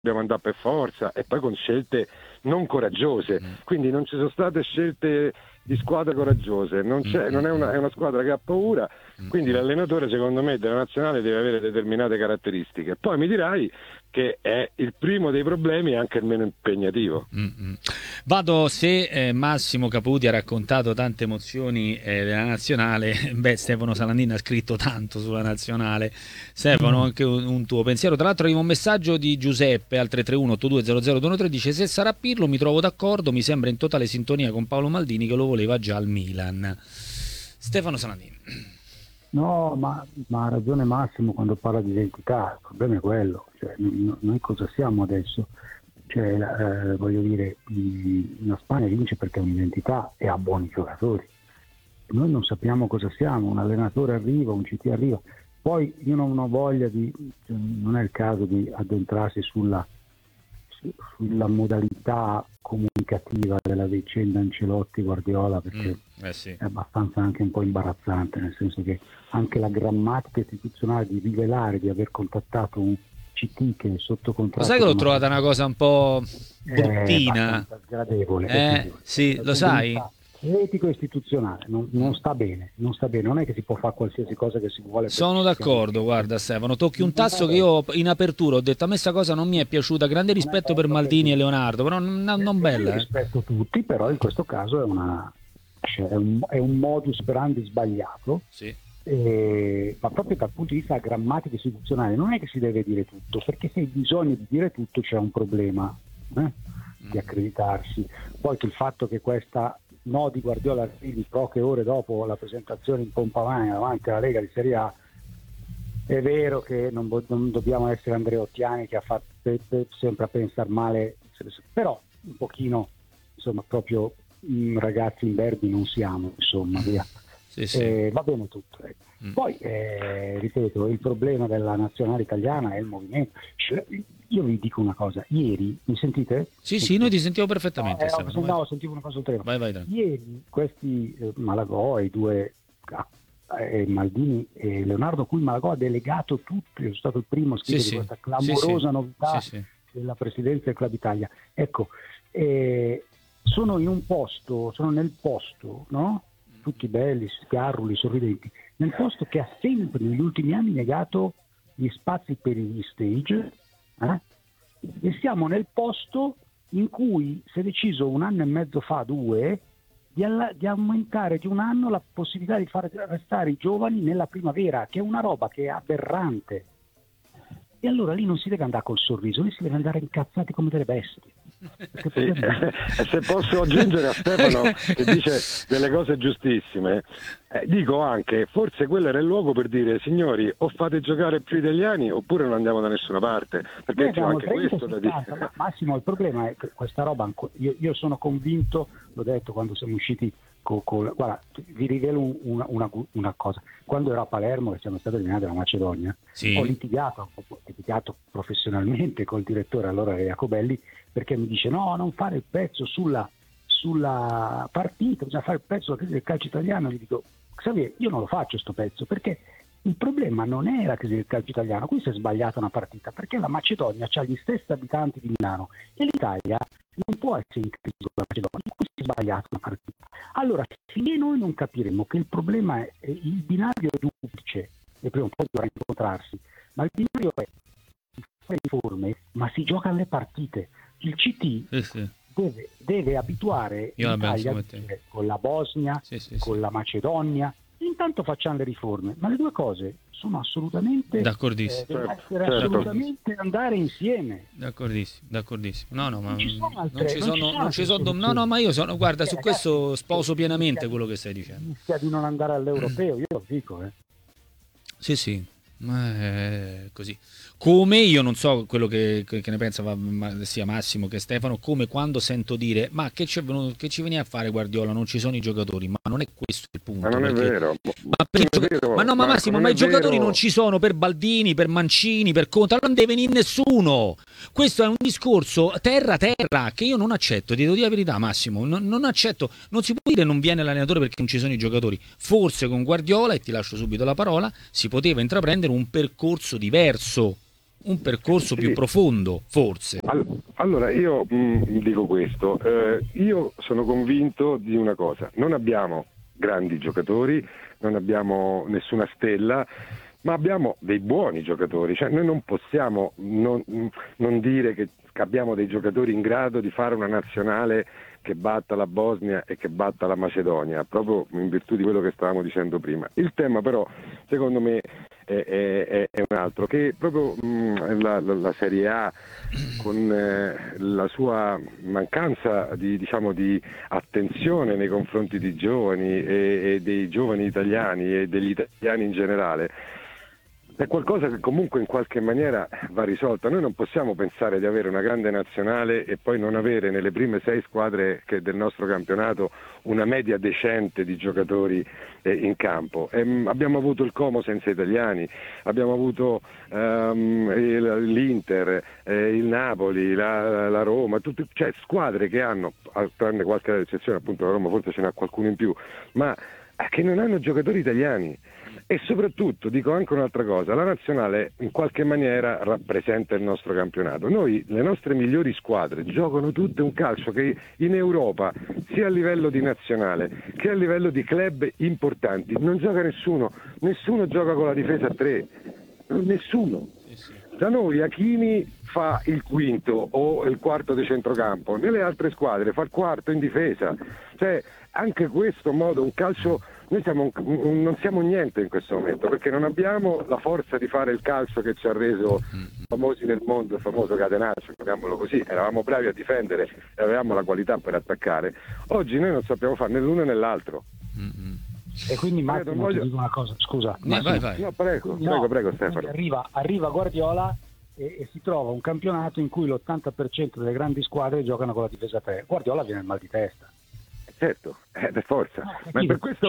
dobbiamo andare per forza, e poi con scelte non coraggiose, quindi non ci sono state scelte di squadre coraggiose, non è una squadra che ha paura, quindi l'allenatore secondo me della nazionale deve avere determinate caratteristiche. Poi mi dirai che è il primo dei problemi e anche il meno impegnativo. Vado, se Massimo Caputi ha raccontato tante emozioni della nazionale, beh, Stefano Salandini ha scritto tanto sulla nazionale. Stefano, anche un tuo pensiero. Tra l'altro arriva un messaggio di Giuseppe al 331-8200-213, dice: se sarà Pirlo mi trovo d'accordo, mi sembra in totale sintonia con Paolo Maldini che lo voleva già al Milan. Stefano Salandini. No, ma ha ragione Massimo quando parla di identità, il problema è quello, cioè, noi cosa siamo adesso? Cioè, voglio dire, la Spagna vince perché ha un'identità e ha buoni giocatori, noi non sappiamo cosa siamo, un allenatore arriva, un CT arriva, poi io non ho voglia non è il caso di addentrarsi sulla modalità comunicativa della vicenda Ancelotti-Guardiola, perché sì, è abbastanza anche un po' imbarazzante, nel senso che anche la grammatica istituzionale di rivelare di aver contattato un CT che è sotto contratto. Lo sai che l'ho trovata una cosa un po' bruttina? Sgradevole. Sì, lo sai? Etico istituzionale non sta bene, non è che si può fare qualsiasi cosa che si vuole. Sono d'accordo, guarda Stefano, tocchi un tasto che io in apertura ho detto: a me sta cosa non mi è piaciuta, grande rispetto per Maldini e Leonardo, però non bella. Rispetto tutti, però in questo caso è un modus operandi sbagliato. Sì. Ma proprio dal punto di vista grammatico istituzionale non è che si deve dire tutto, perché se hai bisogno di dire tutto c'è un problema di accreditarsi. Poi che il fatto che questa no di Guardiola arrivi poche ore dopo la presentazione in pompa magna davanti alla Lega di Serie A, è vero che non dobbiamo essere andreottiani che ha fatto sempre a pensare male, però un pochino, insomma, proprio ragazzi imberbi non siamo, insomma, via. Sì. Va bene tutto. Poi, ripeto, il problema della nazionale italiana è il movimento. Io vi dico una cosa, ieri, mi sentite? Sì, noi ti sentiamo perfettamente. Sentivo una cosa sul telefono. Vai. Ieri questi Malagò, i due Maldini e Leonardo, cui Malagò ha delegato tutto, è stato il primo a scrivere di questa clamorosa novità della presidenza del Club Italia. Ecco, sono nel posto, no? Tutti belli, sgarruli, sorridenti, nel posto che ha sempre negli ultimi anni negato gli spazi per gli stage, e siamo nel posto in cui si è deciso 1 anno e mezzo fa, 2, di aumentare di 1 anno la possibilità di far restare i giovani nella primavera, che è una roba che è aberrante. E allora lì non si deve andare col sorriso, lì si deve andare incazzati come delle bestie. Sì, se posso aggiungere a Stefano che dice delle cose giustissime, dico anche, forse quello era il luogo per dire: signori, o fate giocare più italiani oppure non andiamo da nessuna parte, perché c'è anche 30, questo 70, da dire. Massimo, il problema è che questa roba, io sono convinto, l'ho detto quando siamo usciti guarda, vi rivelo una cosa. Quando ero a Palermo, che siamo stati eliminati dalla Macedonia, ho litigato professionalmente col direttore, allora era Jacobelli, perché mi dice: no, non fare il pezzo sulla partita, bisogna fare il pezzo del calcio italiano. Gli dico: Xavier, io non lo faccio sto pezzo, perché il problema non è la crisi del calcio italiano, qui si è sbagliata una partita, perché la Macedonia ha gli stessi abitanti di Milano e l'Italia non può essere in crisi con la Macedonia, qui si è sbagliata una partita. Allora, finché noi non capiremo che il problema è il binario duplice, e prima o poi dovrà incontrarsi, ma il binario è fare riforme, ma si gioca alle partite. Il CT deve abituare l'Italia con la Bosnia, con la Macedonia. Intanto facciamo le riforme, ma le due cose sono assolutamente assolutamente andare insieme. D'accordissimo. No, ma non ci sono. Ma io sono, guarda, su questo sposo pienamente quello che stai dicendo. Rischia di non andare all'europeo, io lo dico, Sì. Così, come io non so quello che ne pensa sia Massimo che Stefano, come quando sento dire: ma che ci veniva a fare Guardiola, non ci sono i giocatori, ma non è questo il punto. Ma non è vero. Ma Massimo, ma i giocatori non ci sono per Baldini, per Mancini, per Conte, non deve venire nessuno. Questo è un discorso terra che io non accetto, ti devo dire la verità, Massimo, non accetto. Non si può dire non viene l'allenatore perché non ci sono i giocatori. Forse con Guardiola, e ti lascio subito la parola, si poteva intraprendere un percorso diverso, un percorso più profondo, forse. Allora, io dico questo, io sono convinto di una cosa: non abbiamo grandi giocatori, non abbiamo nessuna stella, ma abbiamo dei buoni giocatori, cioè noi non possiamo non dire che abbiamo dei giocatori in grado di fare una nazionale che batta la Bosnia e che batta la Macedonia, proprio in virtù di quello che stavamo dicendo prima. Il tema però, secondo me, è un altro, che proprio la Serie A, con la sua mancanza di attenzione nei confronti di giovani e dei giovani italiani e degli italiani in generale, è qualcosa che comunque in qualche maniera va risolta. Noi non possiamo pensare di avere una grande nazionale e poi non avere nelle prime 6 squadre del nostro campionato una media decente di giocatori in campo. Abbiamo avuto il Como senza italiani, abbiamo avuto l'Inter, il Napoli, la Roma, cioè squadre che hanno, tranne qualche eccezione, appunto la Roma forse ce n'ha qualcuno in più, ma che non hanno giocatori italiani. E soprattutto dico anche un'altra cosa: la nazionale in qualche maniera rappresenta il nostro campionato. Noi, le nostre migliori squadre giocano tutte un calcio che in Europa, sia a livello di nazionale che a livello di club importanti, non gioca nessuno gioca con la difesa a 3, nessuno. Da noi Hakimi fa il quinto o il quarto di centrocampo, nelle altre squadre fa il quarto in difesa, cioè anche questo modo, un calcio. Noi non siamo niente in questo momento, perché non abbiamo la forza di fare il calcio che ci ha reso famosi nel mondo, il famoso catenaccio, chiamiamolo così. Eravamo bravi a difendere e avevamo la qualità per attaccare. Oggi noi non sappiamo fare né l'uno né l'altro. E quindi Massimo, ti dico una cosa, scusa. Vai. No, prego Stefano. Arriva Guardiola e si trova un campionato in cui l'80% delle grandi squadre giocano con la difesa 3. Guardiola viene il mal di testa. Certo, per forza. Ma per questo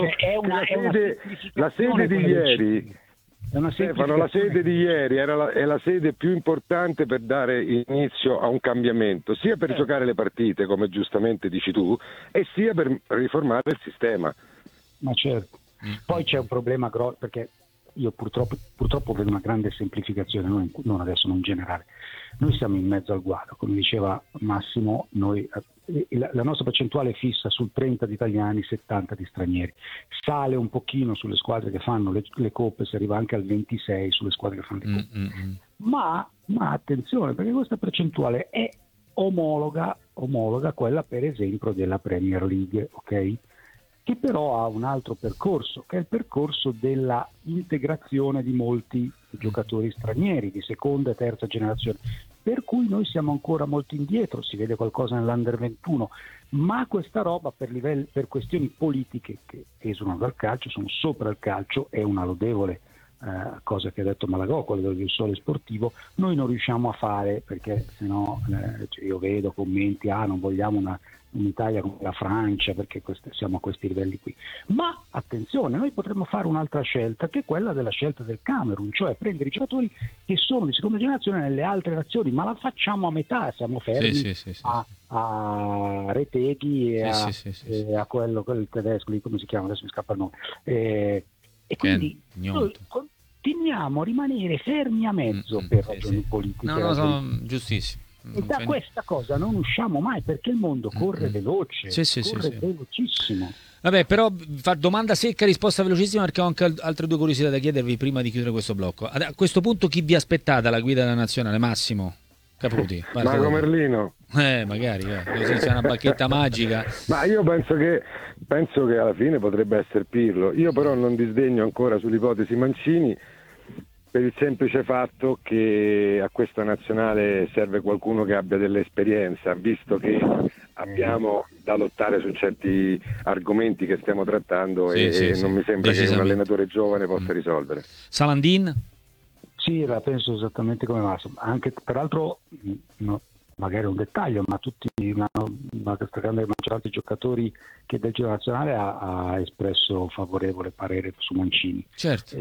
la sede di ieri, Stefano, la sede di ieri è la sede più importante per dare inizio a un cambiamento, sia per giocare le partite, come giustamente dici tu, e sia per riformare il sistema. Ma certo. Poi c'è un problema grosso, perché io purtroppo vedo una grande semplificazione, non adesso, non generale. Noi siamo in mezzo al guado, come diceva Massimo, la nostra percentuale è fissa sul 30 di italiani, 70 di stranieri. Sale un pochino sulle squadre che fanno le coppe, si arriva anche al 26 sulle squadre che fanno le coppe. Ma attenzione, perché questa percentuale è omologa a quella per esempio della Premier League, ok? Che però ha un altro percorso, che è il percorso della integrazione di molti giocatori stranieri di seconda e terza generazione, per cui noi siamo ancora molto indietro. Si vede qualcosa nell'Under 21, ma questa roba per questioni politiche che esulano dal calcio, sono sopra il calcio, è una lodevole cosa che ha detto Malagò, quello del Sole Sportivo, noi non riusciamo a fare, perché sennò io vedo commenti, non vogliamo un'Italia come la Francia perché siamo a questi livelli qui. Ma attenzione, noi potremmo fare un'altra scelta, che è quella della scelta del Camerun, cioè prendere i giocatori che sono di seconda generazione nelle altre nazioni, ma la facciamo a metà, siamo fermi a Reteghi e a quello il tedesco lì, come si chiama, adesso mi scappa il nome, e quindi noi continuiamo a rimanere fermi a mezzo per ragioni politiche. No, sono giustissimo. E da questa cosa non usciamo mai, perché il mondo corre veloce, velocissimo. Vabbè, però domanda secca, risposta velocissima, perché ho anche altre 2 curiosità da chiedervi prima di chiudere questo blocco. A questo punto chi vi aspettate alla guida della nazionale? Massimo Caputi? Mago Merlino. Magari, così c'è una bacchetta magica. Ma io penso che alla fine potrebbe essere Pirlo. Io però non disdegno ancora sull'ipotesi Mancini, per il semplice fatto che a questa nazionale serve qualcuno che abbia dell'esperienza, visto che abbiamo da lottare su certi argomenti che stiamo trattando e non mi sembra che un allenatore giovane possa risolvere. Salandin? Sì, la penso esattamente come Massimo, anche peraltro magari un dettaglio, ma tutti una stragrande maggioranza dei giocatori che del giro nazionale ha espresso favorevole parere su Mancini. Certo.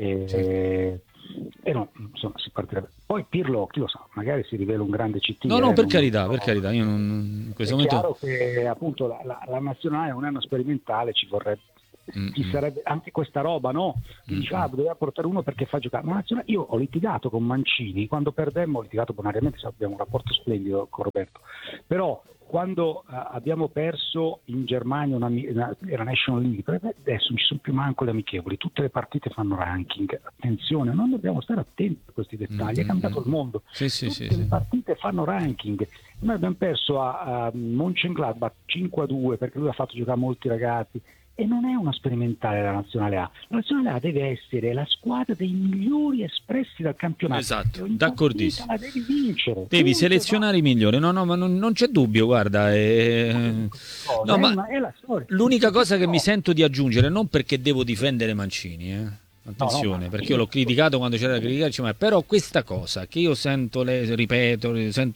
E no, insomma, si partirebbe. Poi Pirlo, chi lo sa, magari si rivela un grande CT. No, per carità, io in questo momento. È chiaro che appunto la nazionale è un anno sperimentale, ci vorrebbe ci sarebbe anche questa roba, no? Che diceva doveva portare uno perché fa giocare. Ma io ho litigato con Mancini, quando perdemmo ho litigato bonariamente, abbiamo un rapporto splendido con Roberto, però quando abbiamo perso in Germania era National League, adesso non ci sono più manco le amichevoli, tutte le partite fanno ranking, attenzione, non dobbiamo stare attenti a questi dettagli, è cambiato il mondo, tutte le partite fanno ranking. Noi abbiamo perso a Mönchengladbach 5-2 perché lui ha fatto giocare molti ragazzi, e non è una sperimentale la Nazionale A. La Nazionale A deve essere la squadra dei migliori espressi dal campionato. Esatto, d'accordissimo. La devi vincere. Devi selezionare i migliori. No, ma non c'è dubbio, guarda. No, ma è la storia. L'unica cosa che mi sento di aggiungere, non perché devo difendere Mancini, attenzione, perché io l'ho criticato quando c'era da criticarci, ma però questa cosa che io sento ripeto,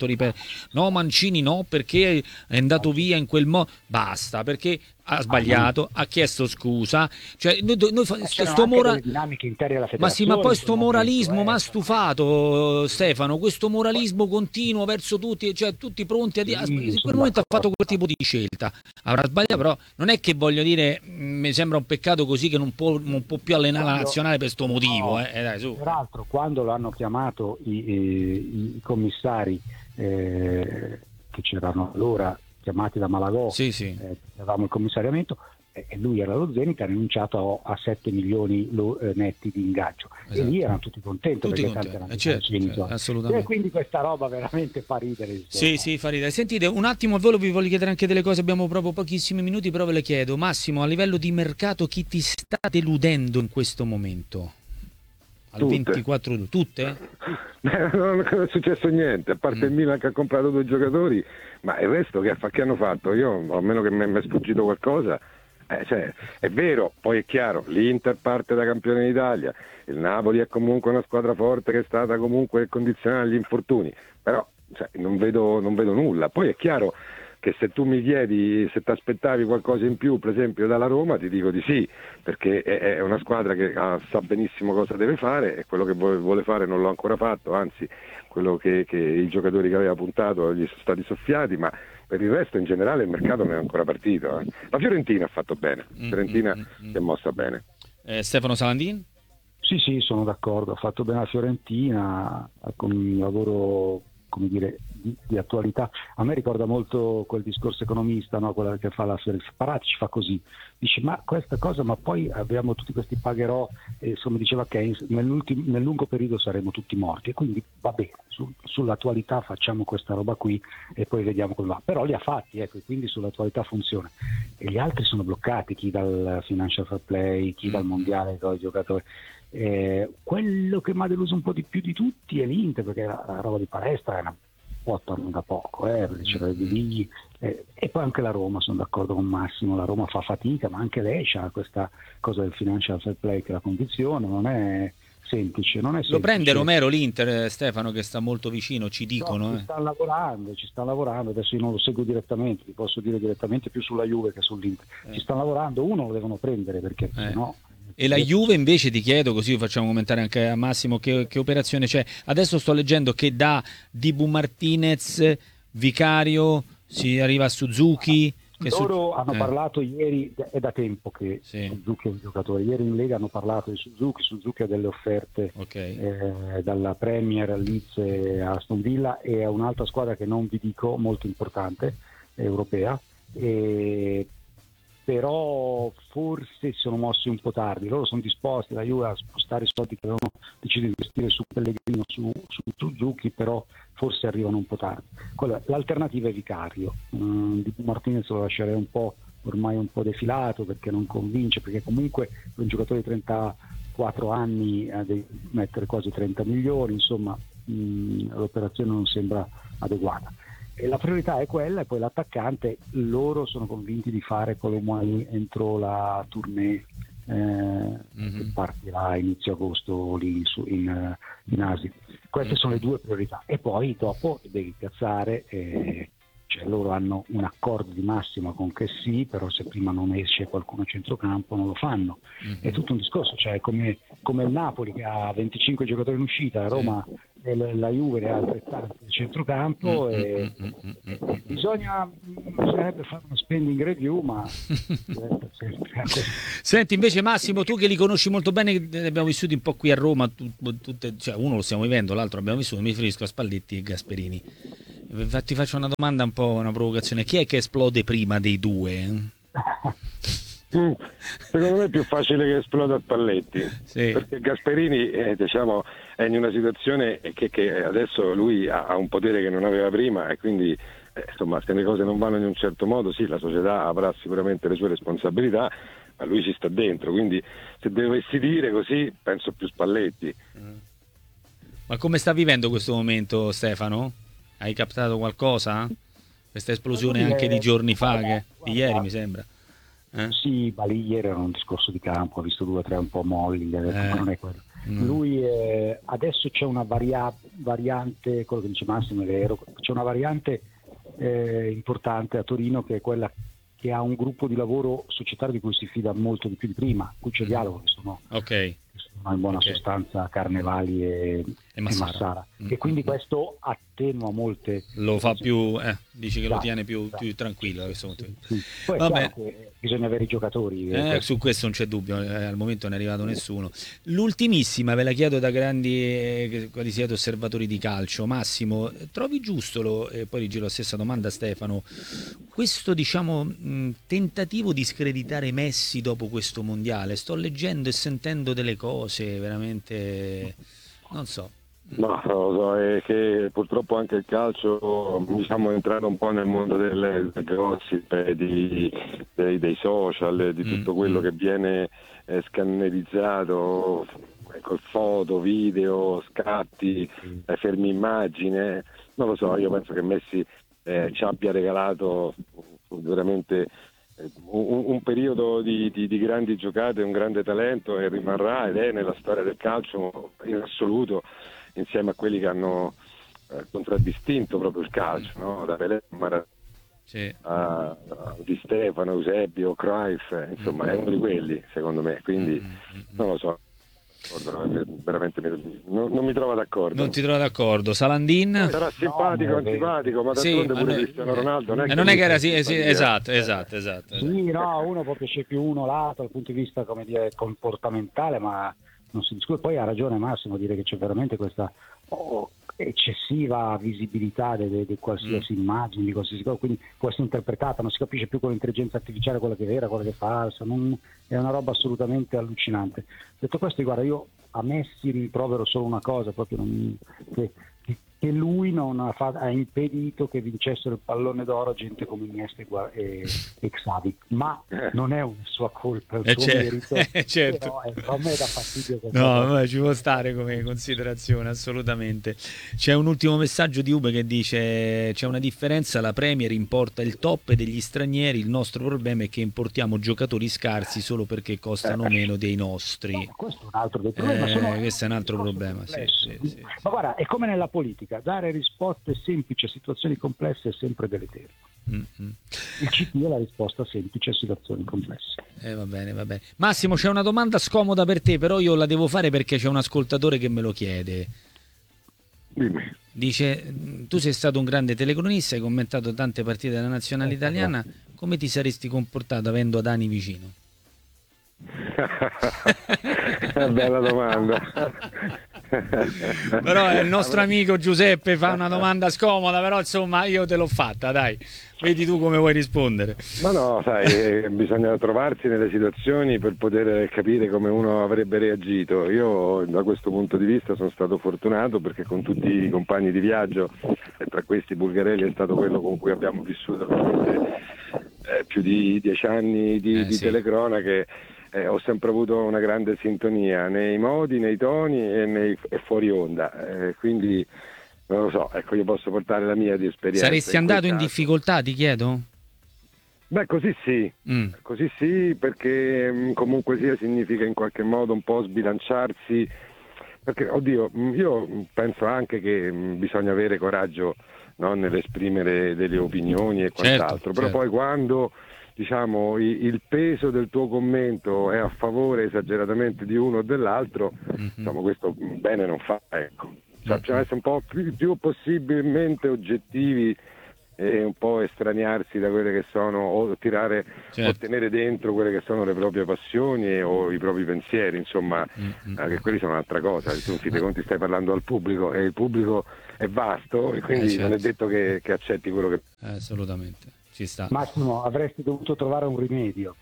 no Mancini no, perché è andato via in quel modo, basta, perché ha sbagliato, ha chiesto scusa, cioè noi dinamiche interne alla federazione. Ma sì, ma poi sto moralismo mi ha stufato, Stefano, questo moralismo continuo verso tutti, cioè tutti pronti in quel momento ha fatto quel tipo di scelta, avrà sbagliato, però non è che, voglio dire, mi sembra un peccato così che non può più allenare la nazionale per sto motivo. Dai, su. Peraltro, quando l'hanno chiamato i commissari che c'erano allora, chiamati da Malagò, avevamo il commissariamento, e lui era lo Zenit, ha rinunciato a 7 milioni netti di ingaggio, e lì erano tutti contenti, perché tanti erano certo, assolutamente. E quindi questa roba veramente fa ridere. Sì, fa ridere. Sentite, un attimo al volo vi voglio chiedere anche delle cose, abbiamo proprio pochissimi minuti, però ve le chiedo. Massimo, a livello di mercato, chi ti sta deludendo in questo momento? Al 24 tutte? Non è successo niente, a parte il Milan che ha comprato 2 giocatori, ma il resto che hanno fatto? Io, a meno che mi è sfuggito qualcosa, è vero, poi è chiaro, l'Inter parte da campione d'Italia, il Napoli è comunque una squadra forte che è stata comunque condizionata agli infortuni, però non vedo nulla. Poi è chiaro che se tu mi chiedi se ti aspettavi qualcosa in più, per esempio dalla Roma, ti dico di sì, perché è una squadra che sa benissimo cosa deve fare, e quello che vuole fare non l'ho ancora fatto, anzi quello che i giocatori che aveva puntato gli sono stati soffiati, ma per il resto in generale il mercato non è ancora partito. La Fiorentina ha fatto bene, Fiorentina si è mossa bene. Stefano Salandin? Sì, sono d'accordo, ha fatto bene la Fiorentina con un lavoro, come dire, di attualità. A me ricorda molto quel discorso economista, no? Quella che fa la Paratici fa così, dice ma questa cosa, ma poi abbiamo tutti questi pagherò, e insomma diceva Keynes, nel lungo periodo saremo tutti morti, e quindi va bene, sull'attualità facciamo questa roba qui e poi vediamo come va, però li ha fatti, ecco, quindi sull'attualità funziona, e gli altri sono bloccati, chi dal financial fair play, chi dal mondiale con i giocatori. Quello che mi ha deluso un po' di più di tutti è l'Inter, perché la roba di palestra è una botta da poco, c'era lì, e poi anche la Roma, sono d'accordo con Massimo, la Roma fa fatica, ma anche lei ha questa cosa del financial fair play che la condizione non è semplice, Lo prende Romero l'Inter, Stefano, che sta molto vicino, ci dicono. No, ci stanno lavorando, adesso io non lo seguo direttamente, ti posso dire direttamente più sulla Juve che sull'Inter. Ci stanno lavorando, uno lo devono prendere, perché sennò... E la Juve invece, ti chiedo, così facciamo commentare anche a Massimo, che operazione c'è? Adesso sto leggendo che da Dibu Martinez, Vicario, si arriva a Suzuki. Loro hanno parlato ieri, è da tempo che Suzuki è un giocatore, ieri in Lega hanno parlato di Suzuki ha delle offerte dalla Premier, Leeds e Aston Villa, e a un'altra squadra che non vi dico, molto importante, europea, però forse si sono mossi un po' tardi. Loro sono disposti, la Juve, a spostare i soldi che avevano deciso di investire su Pellegrino, su Suzuki, però forse arrivano un po' tardi. L'alternativa è Vicario. Di Martinez lo lascerei ormai un po' defilato, perché non convince, perché comunque per un giocatore di 34 anni devi mettere quasi 30 milioni, insomma l'operazione non sembra adeguata. E la priorità è quella, e poi l'attaccante, loro sono convinti di fare Colomwani entro la tournée che partirà a inizio agosto lì in Asia. Queste sono le due priorità, e poi dopo devi piazzare, cioè loro hanno un accordo di massima con che sì, però se prima non esce qualcuno a centrocampo non lo fanno. È tutto un discorso, cioè come il Napoli che ha 25 giocatori in uscita, la Roma la Juve ne ha altrettanti nel centrocampo e bisognerebbe fare uno spending review, ma Senti, invece Massimo, tu che li conosci molto bene, li abbiamo vissuti un po' qui a Roma, cioè uno lo stiamo vivendo, l'altro l'abbiamo vissuto, mi riferisco a Spalletti e Gasperini. Infatti ti faccio una domanda, un po' una provocazione: chi è che esplode prima dei due? Secondo me è più facile che esploda Spalletti, sì. Perché Gasperini diciamo, è in una situazione che adesso lui ha un potere che non aveva prima, e quindi insomma, se le cose non vanno in un certo modo, sì, la società avrà sicuramente le sue responsabilità, ma lui ci sta dentro, quindi se dovessi dire così penso più Spalletti. Ma come sta vivendo questo momento, Stefano? Hai captato qualcosa? Questa esplosione anche di giorni fa, di ieri mi sembra. Sì, ma lì ieri era un discorso di campo, ha visto 2 o 3 un po' molli, ma non è quello. Lui adesso c'è una variante, quello che dice Massimo è vero, c'è una variante importante a Torino, che è quella che ha un gruppo di lavoro societario di cui si fida molto di più di prima, qui c'è dialogo, sono in buona sostanza Carnevali e Massara. E quindi questo attenua molte... Lo fa più, dici che lo tiene più tranquillo da questo punto di vista. Sì. Poi è chiaro che bisogna avere i giocatori. Su questo non c'è dubbio, al momento non è arrivato nessuno. L'ultimissima, ve la chiedo da grandi, quali siete osservatori di calcio. Massimo, trovi giusto, poi rigiro la stessa domanda a Stefano, questo diciamo tentativo di screditare Messi dopo questo mondiale? Sto leggendo e sentendo delle cose veramente, non so. No, lo so, è che purtroppo anche il calcio, diciamo, è entrato un po' nel mondo del gossip, dei social, di tutto quello che viene scannerizzato, con foto, video, scatti, fermi immagine. Non lo so, io penso che Messi ci abbia regalato veramente un periodo di grandi giocate, un grande talento, e rimarrà ed è nella storia del calcio in assoluto, insieme a quelli che hanno contraddistinto proprio il calcio, no? Da Pelé a Di Stefano, Eusebio, Cruyff, insomma è uno di quelli secondo me, quindi non lo so, veramente non mi trovo d'accordo. Non ti trovo d'accordo. Salandin? Sarà simpatico o antipatico, ma d'altronde pure Cristiano Ronaldo non è che era esatto. Sì, no, uno può piacere più uno l'altro dal punto di vista, come dire, comportamentale, ma non si discute. Poi ha ragione Massimo a dire che c'è veramente questa eccessiva visibilità di qualsiasi immagine, di qualsiasi cosa, quindi può essere interpretata, non si capisce più con l'intelligenza artificiale quella che è vera, quella che è falsa, è una roba assolutamente allucinante. Detto questo, guarda, io a Messi rimprovero solo una cosa, proprio che lui non ha impedito che vincessero il pallone d'oro gente come Iniesta e Xavi, ma non è una sua colpa, è il suo merito, certo. Però a me dà fastidio no, ci può stare come considerazione, assolutamente. C'è un ultimo messaggio di Ube che dice: c'è una differenza, la Premier importa il top degli stranieri, il nostro problema è che importiamo giocatori scarsi solo perché costano meno dei nostri. No, questo è un altro dei problemi. Questo è un altro problema, sì. Ma guarda, è come nella politica, dare risposte semplici a situazioni complesse è sempre deleterio. Il CT è la risposta semplice a situazioni complesse. Va bene. Massimo, c'è una domanda scomoda per te, però io la devo fare perché c'è un ascoltatore che me lo chiede. Dimmi. Dice: tu sei stato un grande telecronista, hai commentato tante partite della nazionale italiana, come ti saresti comportato avendo Adani vicino? Bella domanda. Però il nostro amico Giuseppe fa una domanda scomoda, però insomma io te l'ho fatta, dai, vedi tu come vuoi rispondere. Ma no, sai, bisogna trovarsi nelle situazioni per poter capire come uno avrebbe reagito. Io da questo punto di vista sono stato fortunato perché con tutti i compagni di viaggio, e tra questi Bulgarelli è stato quello con cui abbiamo vissuto più di 10 anni di telecronache. Ho sempre avuto una grande sintonia nei modi, nei toni e fuori onda, quindi non lo so, ecco, io posso portare la mia di esperienza. Saresti andato in difficoltà, ti chiedo? Beh, così sì, perché comunque sia significa in qualche modo un po' sbilanciarsi, perché oddio, io penso anche che bisogna avere coraggio, no, nell'esprimere delle opinioni e quant'altro, però poi quando diciamo il peso del tuo commento è a favore esageratamente di uno o dell'altro, insomma questo bene non fa, ecco. cioè, bisogna essere un po' più possibilmente oggettivi e un po' estraniarsi da quelle che sono, o tirare, o tenere dentro quelle che sono le proprie passioni o i propri pensieri, insomma, che quelli sono un'altra cosa. Tu in fin dei conti stai parlando al pubblico e il pubblico è vasto e quindi non è detto che accetti quello che... Assolutamente, ci sta. Massimo, avresti dovuto trovare un rimedio.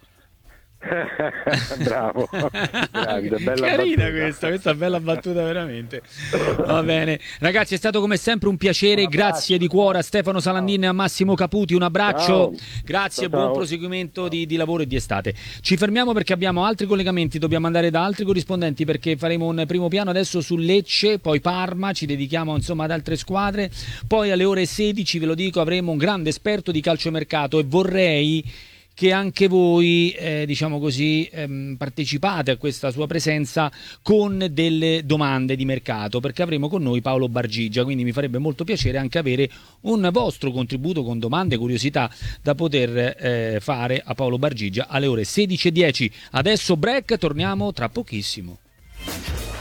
Bravo, grande, bella carina battuta. questa bella battuta veramente. Va bene ragazzi, è stato come sempre un piacere, grazie di cuore a Stefano Salandin e a Massimo Caputi, un abbraccio. Ciao. Grazie, ciao. Buon proseguimento di lavoro e di estate. Ci fermiamo perché abbiamo altri collegamenti, dobbiamo andare da altri corrispondenti perché faremo un primo piano adesso su Lecce, poi Parma, ci dedichiamo insomma ad altre squadre, poi alle ore 16 ve lo dico avremo un grande esperto di calciomercato e vorrei che anche voi diciamo così partecipate a questa sua presenza con delle domande di mercato, perché avremo con noi Paolo Bargigia, quindi mi farebbe molto piacere anche avere un vostro contributo con domande e curiosità da poter fare a Paolo Bargigia alle ore 16:10. Adesso break, torniamo tra pochissimo.